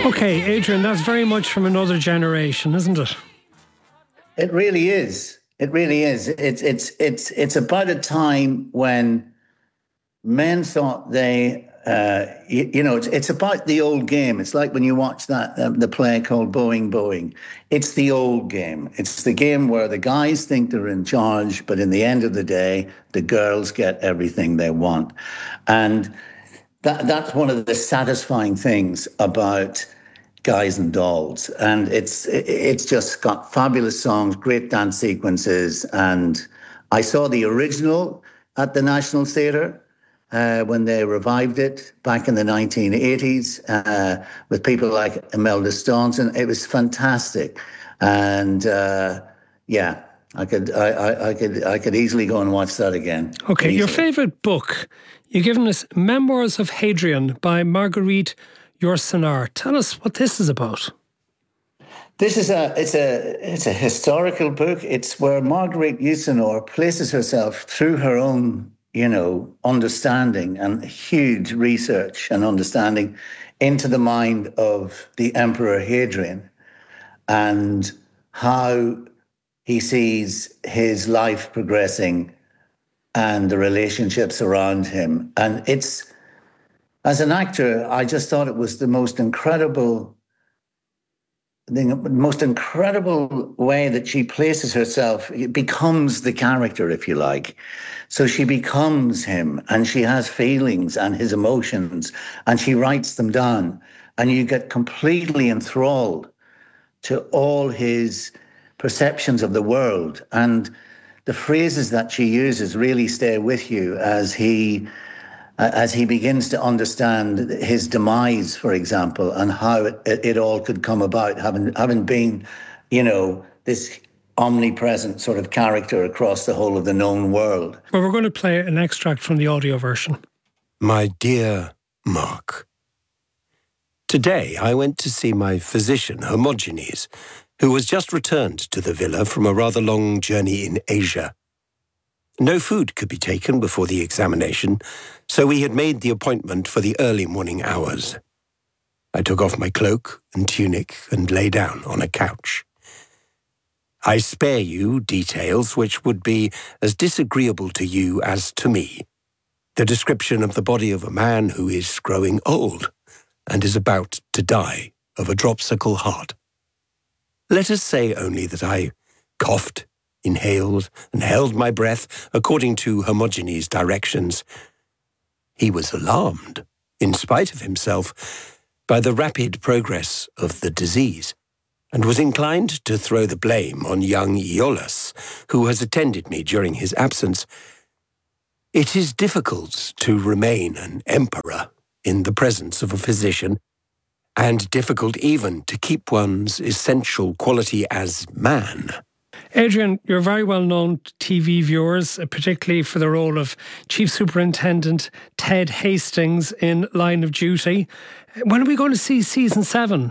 Okay, Adrian, that's very much from another generation, isn't it? It really is. It really is. It's about a time when men thought it's about the old game. It's like when you watch that the play called Boeing Boeing. It's the old game. It's the game where the guys think they're in charge, but in the end of the day, the girls get everything they want, and that's one of the satisfying things about Guys and Dolls, and it's just got fabulous songs, great dance sequences, and I saw the original at the National Theatre when they revived it back in the 1980s with people like Imelda Staunton. It was fantastic, and yeah, I could easily go and watch that again. Okay, easily. Your favourite book? You've given us Memoirs of Hadrian by Marguerite Yourcenar. Tell us what this is about. This is it's a historical book. It's where Marguerite Yourcenar places herself through her own, understanding and huge research and understanding into the mind of the Emperor Hadrian and how he sees his life progressing and the relationships around him. And as an actor, I just thought it was the most incredible way that she places herself. It becomes the character, if you like. So she becomes him, and she has feelings and his emotions, and she writes them down. And you get completely enthralled to all his perceptions of the world. And the phrases that she uses really stay with you as he begins to understand his demise, for example, and how it all could come about, having been, this omnipresent sort of character across the whole of the known world. Well, we're going to play an extract from the audio version. My dear Mark, today I went to see my physician, Hermogenes, who was just returned to the villa from a rather long journey in Asia. No food could be taken before the examination, so we had made the appointment for the early morning hours. I took off my cloak and tunic and lay down on a couch. I spare you details which would be as disagreeable to you as to me. The description of the body of a man who is growing old and is about to die of a dropsical heart. Let us say only that I coughed, inhaled, and held my breath according to Hermogenes' directions. He was alarmed, in spite of himself, by the rapid progress of the disease, and was inclined to throw the blame on young Iollas, who has attended me during his absence. It is difficult to remain an emperor in the presence of a physician, and difficult even to keep one's essential quality as man. Adrian, you're very well known to TV viewers, particularly for the role of Chief Superintendent Ted Hastings in Line of Duty. When are we going to see season 7?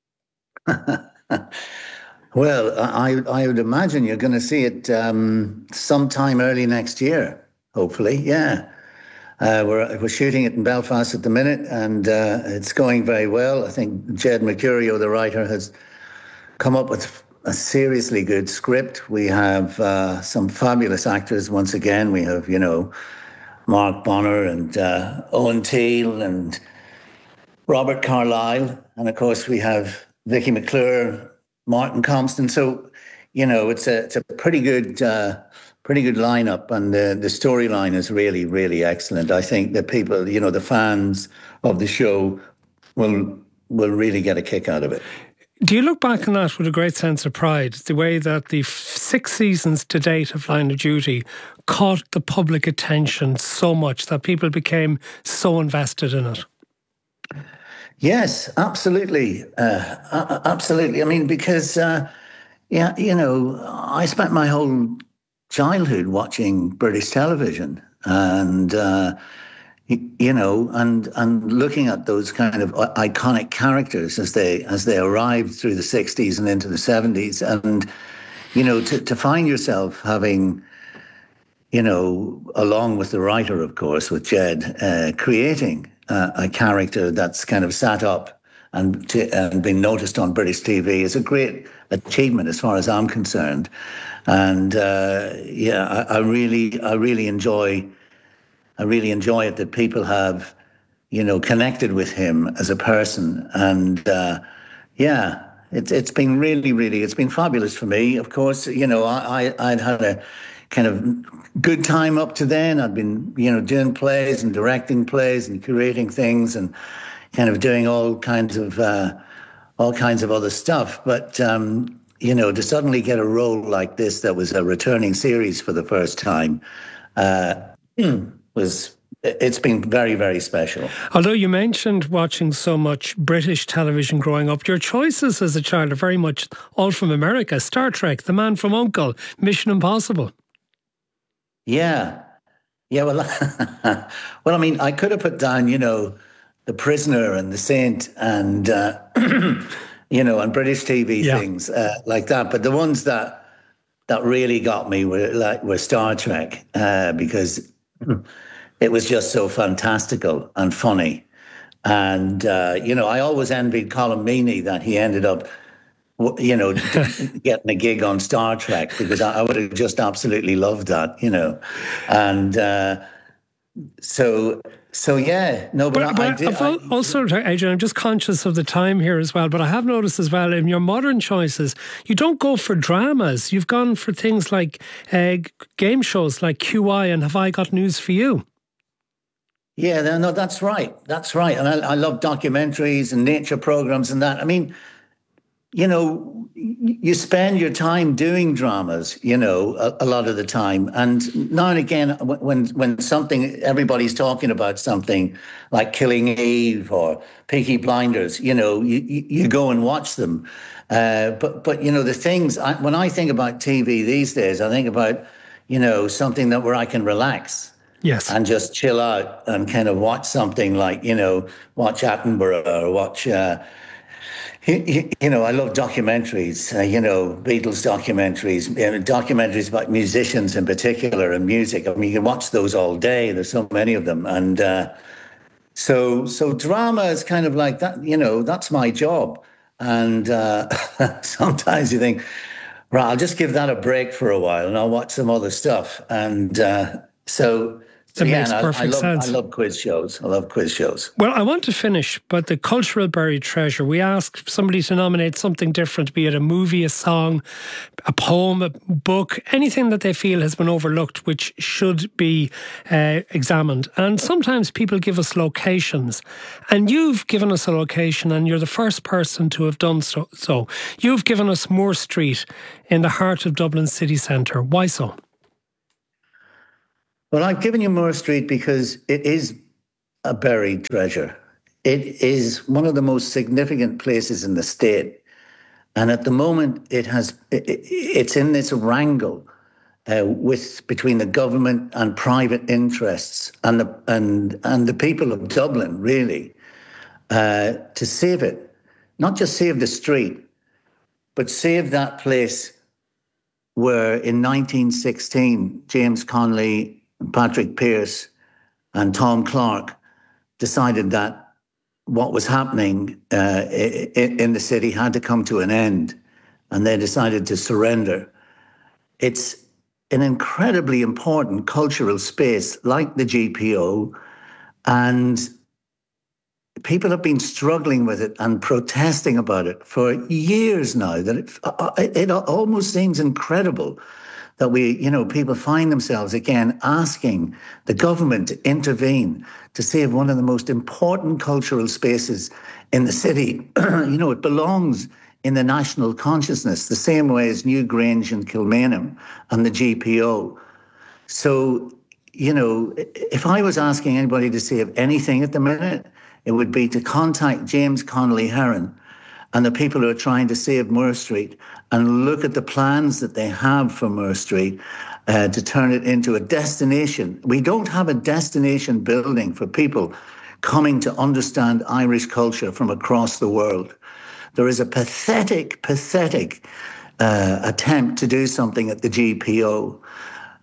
Well, I would imagine you're going to see it sometime early next year, hopefully, yeah. We're shooting it in Belfast at the minute, and it's going very well. I think Jed Mercurio, the writer, has come up with a seriously good script. We have some fabulous actors once again. We have, Mark Bonner and Owen Teale and Robert Carlyle. And of course, we have Vicky McClure, Martin Compston. So, it's a pretty good lineup, and the storyline is really, really excellent. I think that people, the fans of the show will really get a kick out of it. Do you look back on that with a great sense of pride, the way that the 6 seasons to date of Line of Duty caught the public attention so much that people became so invested in it? Yes, absolutely. Absolutely. I mean, because, I spent my whole childhood watching British television and, and looking at those kind of iconic characters as they arrived through the 60s and into the 70s. And, to find yourself having, along with the writer, of course, with Jed, creating a character that's kind of sat up and being noticed on British TV is a great achievement as far as I'm concerned. And I really enjoy it that people have, connected with him as a person. And it's been really, it's been fabulous for me. Of course, I'd had a kind of good time up to then. I'd been, doing plays and directing plays and curating things and kind of doing all kinds of other stuff. But, to suddenly get a role like this that was a returning series for the first time it's been very, very special. Although you mentioned watching so much British television growing up, your choices as a child are very much all from America. Star Trek, The Man from U.N.C.L.E., Mission Impossible. Yeah. Well, well, I mean, I could have put down, The Prisoner and The Saint and, and British TV things like that. But the ones that really got me were Star Trek because it was just so fantastical and funny. And, I always envied Colm Meaney that he ended up, getting a gig on Star Trek because I would have just absolutely loved that, And Adrian, I'm just conscious of the time here as well, but I have noticed as well in your modern choices, you don't go for dramas. You've gone for things like game shows like QI and Have I Got News for You? Yeah, no, that's right. That's right. And I love documentaries and nature programs and that. I mean, you spend your time doing dramas, a lot of the time. And now and again, when something, everybody's talking about something like Killing Eve or Peaky Blinders, you go and watch them. But the things, when I think about TV these days, I think about, something where I can relax. Yes. And just chill out and kind of watch something like, watch Attenborough or watch, I love documentaries, Beatles documentaries, documentaries about musicians in particular and music. I mean, you can watch those all day. There's so many of them. And so drama is kind of like that, that's my job. And sometimes you think, right, I'll just give that a break for a while and I'll watch some other stuff. And That makes perfect sense. I love quiz shows. Well, I want to finish, but the cultural buried treasure, we ask somebody to nominate something different, be it a movie, a song, a poem, a book, anything that they feel has been overlooked, which should be examined. And sometimes people give us locations, and you've given us a location, and you're the first person to have done so. You've given us Moore Street in the heart of Dublin city centre. Why so? Well, I've given you Moore Street because it is a buried treasure. It is one of the most significant places in the state. And at the moment, it's in this wrangle between the government and private interests and the people of Dublin, really, to save it. Not just save the street, but save that place where in 1916, James Connolly, Patrick Pearse and Tom Clark decided that what was happening in the city had to come to an end, and they decided to surrender. It's an incredibly important cultural space like the GPO, and people have been struggling with it and protesting about it for years now. That it almost seems incredible that people find themselves again asking the government to intervene to save one of the most important cultural spaces in the city. It belongs in the national consciousness the same way as Newgrange and Kilmainham and the GPO. So, if I was asking anybody to save anything at the minute, it would be to contact James Connolly Heron and the people who are trying to save Moore Street and look at the plans that they have for Moore Street to turn it into a destination. We don't have a destination building for people coming to understand Irish culture from across the world. There is a pathetic attempt to do something at the GPO.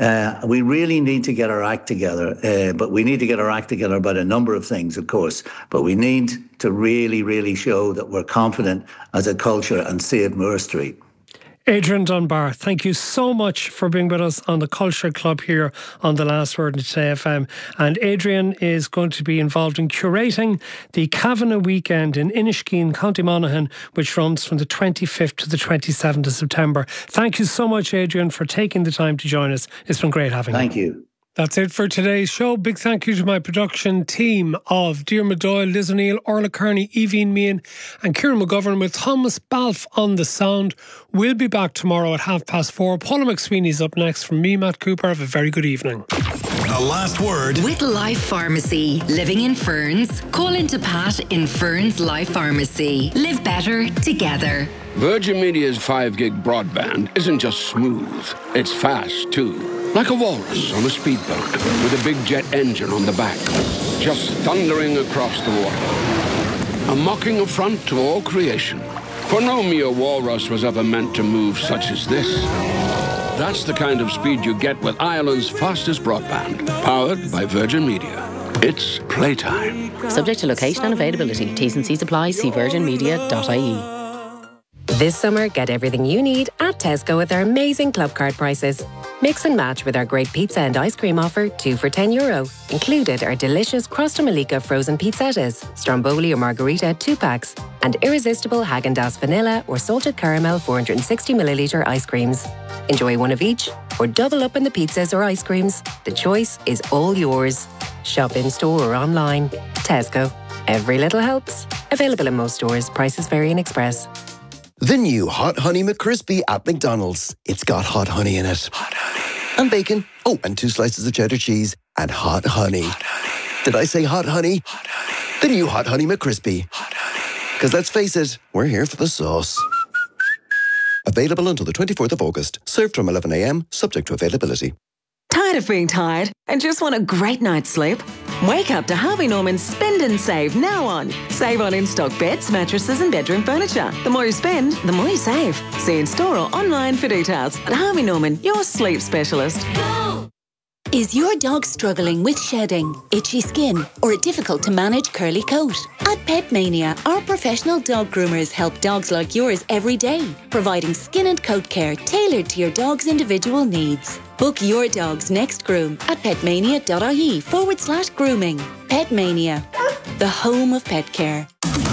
We really need to get our act together, but we need to get our act together about a number of things, of course. But we need to really, really show that we're confident as a culture and save Moore Street. Adrian Dunbar, thank you so much for being with us on the Culture Club here on The Last Word in Today FM. And Adrian is going to be involved in curating the Kavanagh Weekend in Inniskeen, County Monaghan, which runs from the 25th to the 27th of September. Thank you so much, Adrian, for taking the time to join us. It's been great having you. Thank you. That's it for today's show. Big thank you to my production team of Diarmuid Doyle, Liz O'Neill, Orla Kearney, Evie Meehan and Kieran McGovern, with Thomas Balfe on the sound. We'll be back tomorrow at 4:30. Paula McSweeney's up next. From me, Matt Cooper. Have a very good evening. The Last Word with Life Pharmacy. Living in Ferns? Call into Pat in Ferns Life Pharmacy. Live better together. Virgin Media's 5 gig broadband isn't just smooth, it's fast too. Like a walrus on a speedboat with a big jet engine on the back, just thundering across the water. A mocking affront to all creation. For no mere walrus was ever meant to move such as this. That's the kind of speed you get with Ireland's fastest broadband, powered by Virgin Media. It's playtime. Subject to location and availability. T's and C's apply. See virginmedia.ie. This summer, get everything you need at Tesco with our amazing club card prices. Mix and match with our great pizza and ice cream offer, 2 for €10. Included are delicious Crosta Malika frozen pizzettas, Stromboli or Margherita 2 packs, and irresistible Häagen-Dazs vanilla or salted caramel 460ml ice creams. Enjoy one of each or double up on the pizzas or ice creams. The choice is all yours. Shop in store or online. Tesco. Every little helps. Available in most stores. Prices vary in Express. The new Hot Honey McCrispy at McDonald's. It's got hot honey in it. Hot honey. And bacon. Oh, and 2 slices of cheddar cheese. And hot honey. Hot honey. Did I say hot honey? Hot honey. The new Hot Honey McCrispy. Hot honey. Because let's face it, we're here for the sauce. Available until the 24th of August. Served from 11 a.m, subject to availability. Tired of being tired and just want a great night's sleep? Wake up to Harvey Norman's Spend and Save now on. Save on in-stock beds, mattresses and bedroom furniture. The more you spend, the more you save. See in store or online for details. At Harvey Norman, your sleep specialist. Go! Is your dog struggling with shedding, itchy skin, or a difficult to manage curly coat? At Pet Mania, our professional dog groomers help dogs like yours every day, providing skin and coat care tailored to your dog's individual needs. Book your dog's next groom at petmania.ie/grooming. Pet Mania, the home of pet care.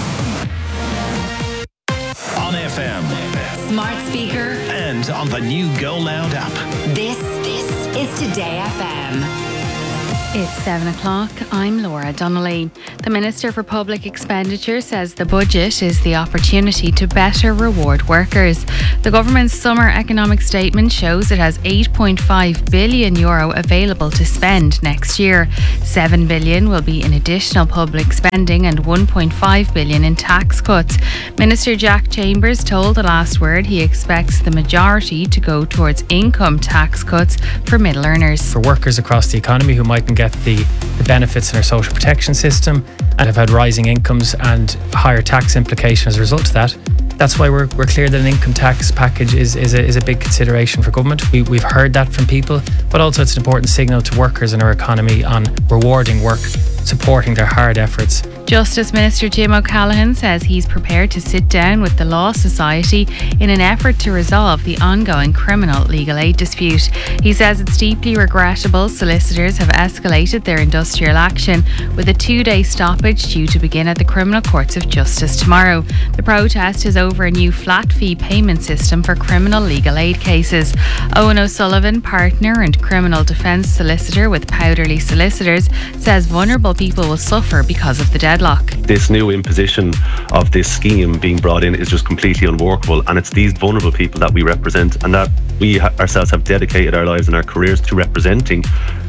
On FM. Smart speaker. And on the new Go Loud app. This is Today FM. It's 7 o'clock. I'm Laura Donnelly. The Minister for Public Expenditure says the budget is the opportunity to better reward workers. The government's summer economic statement shows it has €8.5 billion available to spend next year. €7 billion will be in additional public spending and €1.5 billion in tax cuts. Minister Jack Chambers told The Last Word he expects the majority to go towards income tax cuts for middle earners. For workers across the economy who mightn't get the benefits in our social protection system and have had rising incomes and higher tax implications as a result of that. That's why we're clear that an income tax package is a big consideration for government. We've heard that from people, but also it's an important signal to workers in our economy on rewarding work, supporting their hard efforts. Justice Minister Jim O'Callaghan says he's prepared to sit down with the Law Society in an effort to resolve the ongoing criminal legal aid dispute. He says it's deeply regrettable solicitors have escalated their industrial action, with a 2-day stoppage due to begin at the Criminal Courts of Justice tomorrow. The protest is over a new flat fee payment system for criminal legal aid cases. Owen O'Sullivan, partner and criminal defence solicitor with Powderly Solicitors, says vulnerable people will suffer because of the deadlock. This new imposition of this scheme being brought in is just completely unworkable, and it's these vulnerable people that we represent and that we ourselves have dedicated our lives and our careers to representing.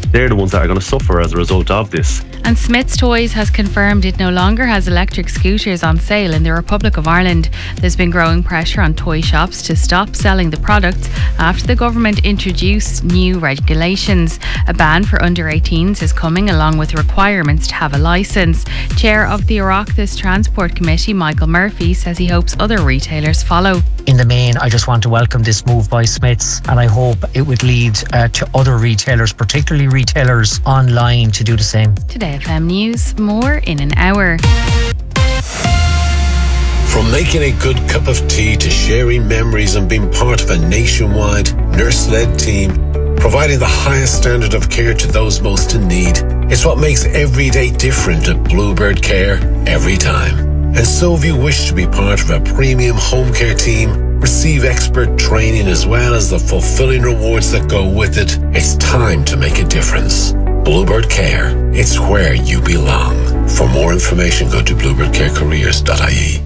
they're the ones that are going to suffer as a result of this. And Smith's Toys has confirmed it no longer has electric scooters on sale in the Republic of Ireland. There's been growing pressure on toy shops to stop selling the products after the government introduced new regulations. A ban for under 18s is coming, along with requirements to have a licence. Chair of the Oireachtas Transport Committee, Michael Murphy, says he hopes other retailers follow. In the main, I just want to welcome this move by Smiths, and I hope it would lead to other retailers, particularly retailers online, to do the same. Today FM News, more in an hour. From making a good cup of tea to sharing memories and being part of a nationwide nurse-led team, providing the highest standard of care to those most in need, it's what makes every day different at Bluebird Care every time. And so if you wish to be part of a premium home care team, receive expert training as well as the fulfilling rewards that go with it, it's time to make a difference. Bluebird Care, it's where you belong. For more information, go to bluebirdcarecareers.ie.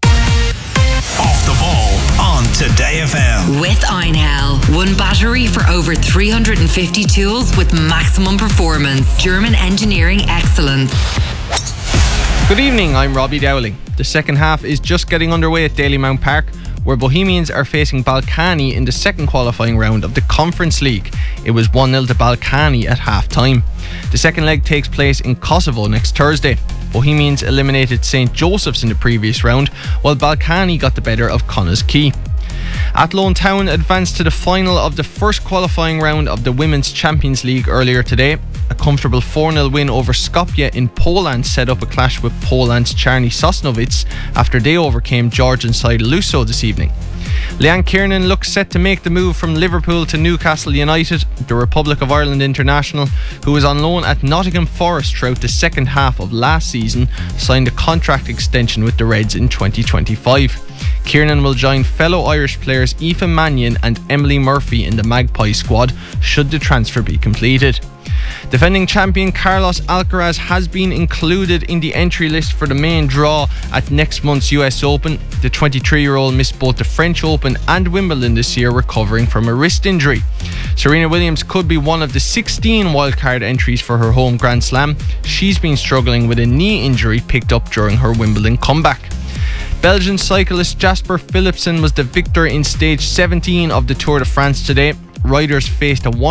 Off the ball on Today FM. With Einhell. One battery for over 350 tools with maximum performance. German engineering excellence. Good evening, I'm Robbie Dowling. The second half is just getting underway at Dalymount Park, where Bohemians are facing Balkany in the second qualifying round of the Conference League. It was 1-0 to Balkany at half-time. The second leg takes place in Kosovo next Thursday. Bohemians eliminated St. Joseph's in the previous round, while Balkany got the better of Connah's Quay. Athlone Town advanced to the final of the first qualifying round of the Women's Champions League earlier today. A comfortable 4-0 win over Skopje in Poland set up a clash with Poland's Czarny Sosnowiec after they overcame Georgian side Luso this evening. Leanne Kiernan looks set to make the move from Liverpool to Newcastle United. The Republic of Ireland international, who was on loan at Nottingham Forest throughout the second half of last season, signed a contract extension with the Reds in 2025. Kiernan will join fellow Irish players Aoife Mannion and Emily Murphy in the Magpie squad should the transfer be completed. Defending champion Carlos Alcaraz has been included in the entry list for the main draw at next month's US Open. The 23-year-old missed both the French Open and Wimbledon this year, recovering from a wrist injury. Serena Williams could be one of the 16 wildcard entries for her home Grand Slam. She's been struggling with a knee injury picked up during her Wimbledon comeback. Belgian cyclist Jasper Philipsen was the victor in stage 17 of the Tour de France today. Riders faced a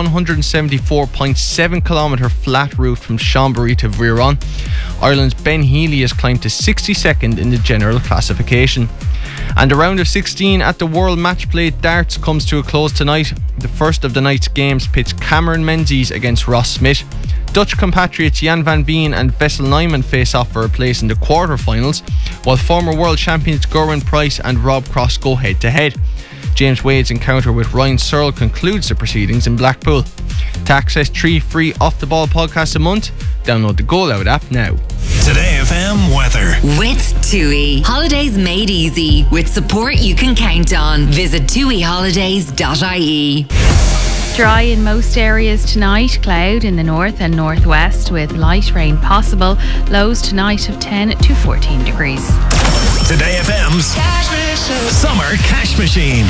174.7 kilometre flat route from Chambéry to Veyron. Ireland's Ben Healy has climbed to 62nd in the general classification. And the round of 16 at the World Match Play Darts comes to a close tonight. The first of the night's games pits Cameron Menzies against Ross Smith. Dutch compatriots Jan van Veen and Wessel Nijman face off for a place in the quarter-finals, while former world champions Gerwyn Price and Rob Cross go head-to-head. James Wade's encounter with Ryan Searle concludes the proceedings in Blackpool. To access 3 free Off The Ball podcasts a month, download the Go Loud app now. Today FM weather. With TUI. Holidays made easy. With support you can count on. Visit tuiholidays.ie. Dry in most areas tonight, cloud in the north and northwest with light rain possible. Lows tonight of 10 to 14 degrees. Today FM's Summer Cash Machine.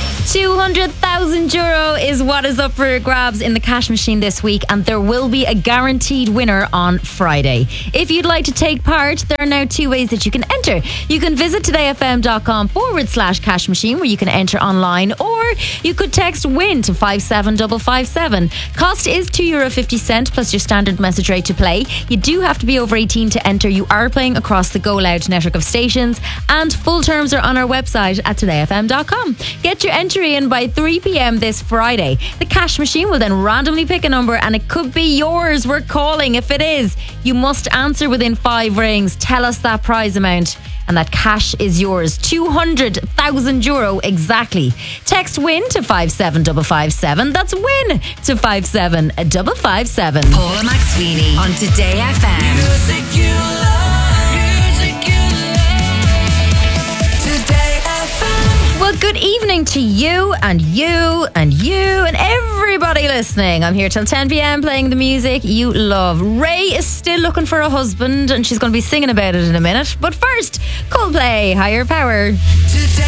€200,000 is what is up for grabs in the cash machine this week, and there will be a guaranteed winner on Friday. If you'd like to take part, there are now 2 ways that you can enter. You can visit todayfm.com/cash machine, where you can enter online, or you could text WIN to 57557. Cost is €2.50 plus your standard message rate to play. You do have to be over 18 to enter. You are playing across the Go Loud network of stations, and full terms are on our website at todayfm.com. Get your entry in by 3 p.m. this Friday. The cash machine will then randomly pick a number, and it could be yours. We're calling. If it is, you must answer within 5 rings. Tell us that prize amount, and that cash is yours. €200,000 exactly. Text WIN to 57557. That's WIN to 57557. Paula McSweeney on Today FM. Music you love. Well, good evening to you and you and you and everybody listening. I'm here till 10 p.m. playing the music you love. Ray is still looking for a husband, and she's going to be singing about it in a minute. But first, Coldplay, Higher Power.